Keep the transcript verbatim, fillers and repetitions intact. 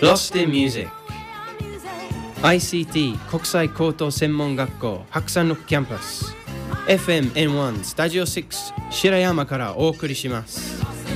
Lost in Music アイシーティー 国際高等専門学校白山のキャンパス エフエムエヌワン スタジオろく白山からお送りします。